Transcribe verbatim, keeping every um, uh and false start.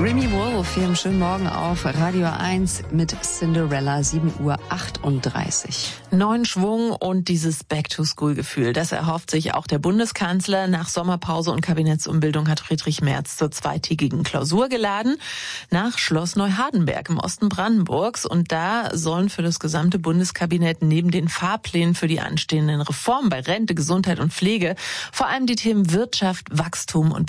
Remy Wolf hier im schönen Morgen auf Radio eins mit Cinderella, sieben Uhr achtunddreißig. Neuen Schwung und dieses Back-to-School-Gefühl, das erhofft sich auch der Bundeskanzler. Nach Sommerpause und Kabinettsumbildung hat Friedrich Merz zur zweitägigen Klausur geladen nach Schloss Neuhardenberg im Osten Brandenburgs. Und da sollen für das gesamte Bundeskabinett neben den Fahrplänen für die anstehenden Reformen bei Rente, Gesundheit und Pflege vor allem die Themen Wirtschaft, Wachstum und